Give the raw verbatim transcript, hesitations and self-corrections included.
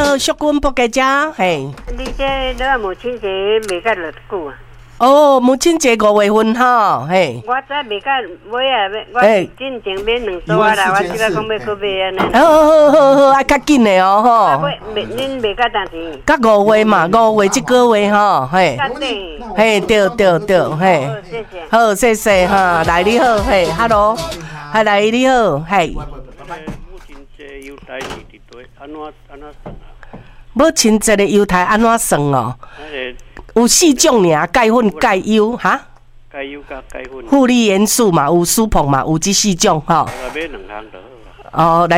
好，淑君不家家，嘿。 你这你母亲节未到偌久啊？ 哦，母亲节五月份哈，嘿。 我再未到买啊，我进前买两组啊啦，我即个讲要搁买安尼。 好好好好，爱较紧的哦吼。 未未，恁未到当时？ 到五月嘛，五月即个月吼，嘿。嘿，对对对，嘿。 谢谢。 好，谢谢哈，来你好，嘿 ，hello， 嗨，来你好，嘿。 母亲节犹太是伫对，安怎安怎算啊？ 母亲节的犹太安怎算哦？有四种尔，钙粉、钙优哈。 钙优甲钙粉。 负离元素嘛，有苏碰嘛，有这四种吼。 买两项就好啦。 哦，来。